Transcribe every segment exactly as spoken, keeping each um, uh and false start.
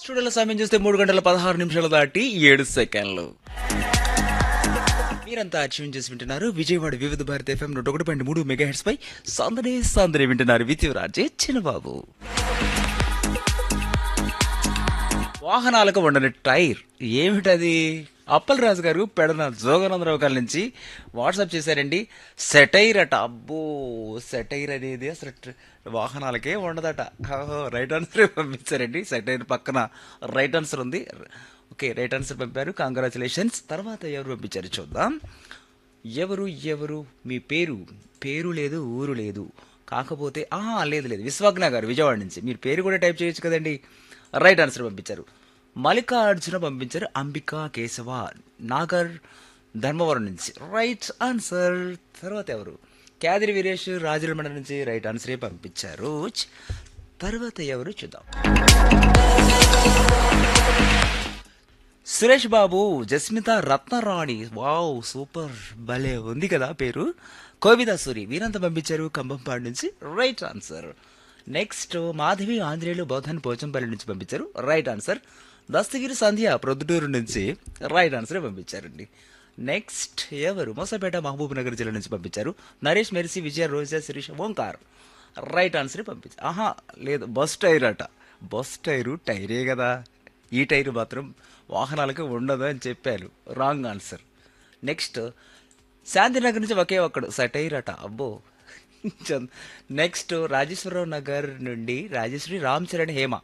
స్టూడియోలో సమయం చూస్తే మూడు గంటల పదహారు నిమిషాలు దాటి ఏడు సెకండ్లు. మీరంతా ట్యూన్ చేసి వింటున్నారు విజయవాడ వివిధ భారతి ఎఫ్ఎం నూట ఒకటి పాయింట్ మూడు మెగా హెడ్స్ పై సందడే సందడే వింటున్నారు విత్యురాజే చిన్నబాబు. వాహనాలకు ఉండని టైర్ ఏమిటది? అప్పలరాజు గారు పెడన జోగానందరావు గారి నుంచి వాట్సాప్ చేశారండి. సెటైర్ అట. అబ్బో, సెటైర్ అనేది అసలు ట్ర- వాహనాలకే ఉండదట. ఓహో, రైట్ ఆన్సర్ పంపించారండి. సెటైర్ పక్కన రైట్ ఆన్సర్ ఉంది. ఓకే, రైట్ ఆన్సర్ పంపారు. కంగ్రాచులేషన్స్. తర్వాత ఎవరు పంపించారు చూద్దాం. ఎవరు ఎవరు మీ పేరు? పేరు లేదు, ఊరు లేదు, కాకపోతే ఆహా లేదు లేదు విశ్వజ్ఞ గారు విజయవాడ నుంచి. మీరు పేరు కూడా టైప్ చేయొచ్చు కదండి. రైట్ ఆన్సర్ పంపించారు. మల్లికార్జున పంపించారు. అంబికా కేశవ నాగర్ ధర్మవరం నుంచి రైట్ ఆన్సర్. తర్వాత ఎవరు? క్యాదిరి వీరేష్ రాజులమండ నుంచి రైట్ ఆన్సరే పంపించారు. తర్వాత ఎవరు చూద్దాం. సురేష్ బాబు, జస్మిత రత్నరాణి. వావ్, సూపర్, భలే ఉంది కదా పేరు. కోవిదా సూరి వీరంతా పంపించారు కంబంపాడు నుంచి right answer. Next Madhavi ఆంధ్రేయులు బౌద్ధన్ Pochampally నుంచి పంపించారు రైట్ ఆన్సర్. దస్తగిరి సంధ్య ప్రొద్దుటూరు నుంచి రైట్ ఆన్సర్ పంపించారండి. నెక్స్ట్ ఎవరు? మోసపేట మహబూబ్ నగర్ జిల్లా నుంచి పంపించారు నరేష్ మెర్సీ విజయ రోజా శిరీష్ ఓంకార్ రైట్ ఆన్సర్ పంపించారు. ఆహా లేదు, బస్ టైర్ అట. బస్ టైరు టైరే కదా, ఈ టైరు మాత్రం వాహనాలకు ఉండదు అని చెప్పారు. Wrong answer. నెక్స్ట్ శాంతినగర్ నుంచి ఒకే ఒక్కడు సటైర్ అట. అబ్బో. చంద్- నెక్స్ట్ రాజేశ్వరరావు నగర్ నుండి రాజేశ్వరి రామ్ చరణ్ హేమ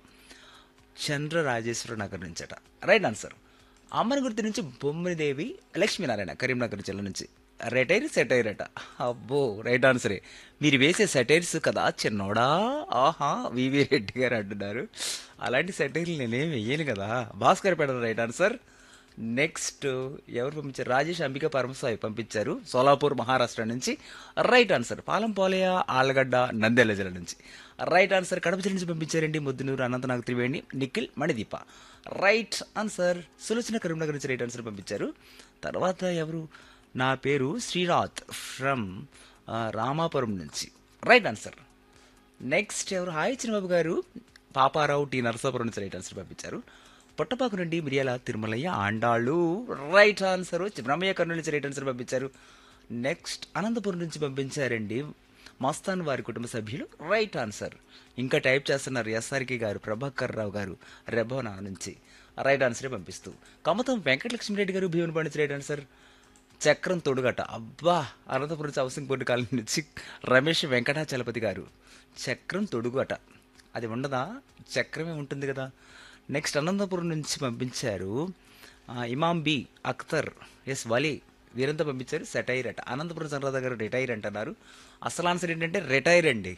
చంద్ర రాజేశ్వర నగర్ నుంచి అట రైట్ ఆన్సర్. అమ్మనగుర్తి నుంచి బొమ్మిదేవి లక్ష్మీనారాయణ కరీంనగర్ జిల్లా నుంచి రెటైర్ సెటైర్ అట. అబ్బో, రైట్ ఆన్సరే. మీరు వేసే సెటైర్స్ కదా చిన్నోడా. ఆహా, వివి రెడ్డి గారు అంటున్నారు. అలాంటి సెటైర్లు నేనేం వెయ్యను కదా. భాస్కర్ పెడతారు రైట్ ఆన్సర్. నెక్స్ట్ ఎవరు పంపించారు? రాజేష్ అంబిక పరమసాయి పంపించారు సోలాపూర్ మహారాష్ట్ర నుంచి రైట్ ఆన్సర్. పాలం పోలయ ఆళ్ళగడ్డ నంద్యాల జిల్లా నుంచి రైట్ ఆన్సర్. కడప జిల్లా నుంచి పంపించారండి ముద్దునూరు అనంతనాగ్ త్రివేణి నిఖిల్ మణిదీప రైట్ ఆన్సర్. సులోచన కరీంనగర్ నుంచి రైట్ ఆన్సర్ పంపించారు. తర్వాత ఎవరు? నా పేరు శ్రీనాథ్ ఫ్రమ్ రామాపురం నుంచి రైట్ ఆన్సర్. నెక్స్ట్ ఎవరు? హాయ్ చిన్నబాబు గారు పాపారావు టి నరసాపురం నుంచి రైట్ ఆన్సర్ పంపించారు. పొట్టపాకు నుండి మిరియాల తిరుమలయ్య ఆండాళ్ళు రైట్ ఆన్సర్. బ్రహ్మయ్య కర్నూలు నుంచి రైట్ ఆన్సర్ పంపించారు. నెక్స్ట్ అనంతపురం నుంచి పంపించారండి మస్తాన్ వారి కుటుంబ సభ్యులు రైట్ ఆన్సర్. ఇంకా టైప్ చేస్తున్నారు ఎస్ఆర్కే గారు ప్రభాకర్ రావు గారు రెబోనా నుంచి రైట్ ఆన్సరే పంపిస్తూ. కమతం వెంకటలక్ష్మిరెడ్డి గారు భీమన్ నుంచి రైట్ ఆన్సర్. చక్రం తొడుగట. అబ్బా, అనంతపురం నుంచి హౌసింగ్ బోర్డు కాలనీ నుంచి రమేష్ వెంకటాచలపతి గారు చక్రం తొడుగు అట. అది ఉండదా? చక్రమే ఉంటుంది కదా. నెక్స్ట్ అనంతపురం నుంచి పంపించారు ఆ, ఇమాం బి అఖ్తర్ ఎస్ వలీ వీరంతా పంపించారు సెటైర్ అట. అనంతపురం సంరాధ గారు రిటైర్ అంటున్నారు. అసలు ఆన్సర్ ఏంటంటే రిటైర్ అండి.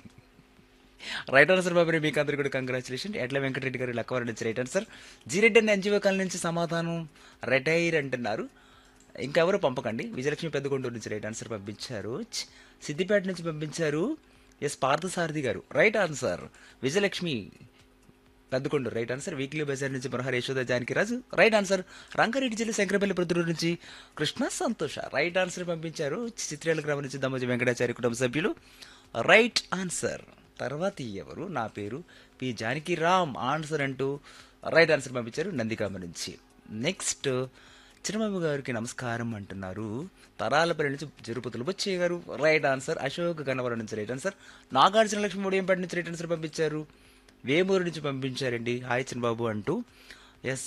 రైట్ ఆన్సర్ బాబు, మీకు అందరు కూడా కంగ్రాచులేషన్. ఎడ్ల వెంకటరెడ్డి గారు లక్కవారి నుంచి రైట్ ఆన్సర్. జీరెడ్డి అని ఎన్జిఓ కాలనీ నుంచి సమాధానం రిటైర్ అంటున్నారు. ఇంకెవరు పంపకండి. విజయలక్ష్మి పెద్దకొండూరు నుంచి రైట్ ఆన్సర్ పంపించారు. ఛ్, సిద్దిపేట నుంచి పంపించారు ఎస్ పార్థసారథి గారు right answer. Vijayalakshmi Peddakonduru right answer. Weekly Bazar నుంచి మనోహర్ యశోద జానకిరాజు రైట్ ఆన్సర్. రంగారెడ్డి జిల్లా శంకరపల్లి ప్రొద్దుటూరు నుంచి కృష్ణ సంతోష రైట్ ఆన్సర్ పంపించారు. చిత్రేల గ్రామం నుంచి దమ్మజి వెంకటాచారి కుటుంబ సభ్యులు రైట్ ఆన్సర్. తర్వాత ఎవరు? నా పేరు పి జానకి రామ్ ఆన్సర్ అంటూ రైట్ ఆన్సర్ పంపించారు నందికామ నుంచి. నెక్స్ట్ చిన్నబాబు గారికి నమస్కారం అంటున్నారు తరాలపల్లి నుంచి తిరుపతులు బొచ్చయ్య గారు రైట్ ఆన్సర్. అశోక్ గన్నవరం నుంచి రైట్ ఆన్సర్. నాగార్జున లక్ష్మి ఉదయంపేట నుంచి రైట్ ఆన్సర్ పంపించారు. వేమూరు నుంచి పంపించారండి హాయ్ చిన్నబాబు అంటూ ఎస్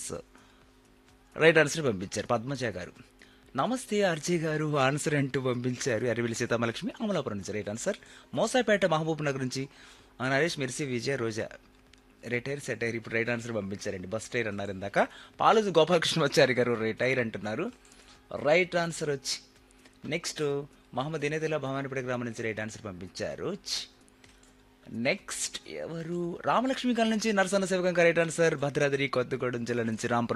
రైట్ ఆన్సర్ పంపించారు. పద్మజ గారు నమస్తే అర్జీ గారు ఆన్సర్ అంటూ పంపించారు. అరివిలి సీతామలక్ష్మి అమలాపురం నుంచి రైట్ ఆన్సర్. మోసాపేట మహబూబ్ నగర్ నుంచి ఆ, నరేష్ మెర్సీ విజయ రోజా రిటైర్ సెటైర్ ఇప్పుడు రైట్ ఆన్సర్ పంపించారండి. బస్ టైర్ అన్నారు ఇందాక. పాలూజు గోపాలకృష్ణమాచారి గారు రిటైర్ అంటున్నారు రైట్ ఆన్సర్ వచ్చి. నెక్స్ట్ మహమ్మద్ ఇనేతుల్లా భవానీపేట గ్రామం నుంచి రైట్ ఆన్సర్ పంపించారు. నెక్స్ట్ ఎవరు? రామలక్ష్మి కాలనీ నుంచి నరసన్న శివగంగా రైట్ ఆన్సర్. భద్రాద్రి కొత్తగూడెం జిల్లా నుంచి రాంపురం